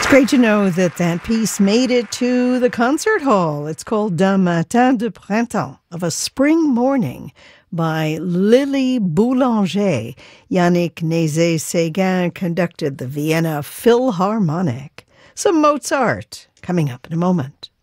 It's great to know that that piece made it to the concert hall. It's called D'un matin de printemps, of a spring morning, by Lily Boulanger. Yannick Nézet-Séguin conducted the Vienna Philharmonic. Some Mozart coming up in a moment.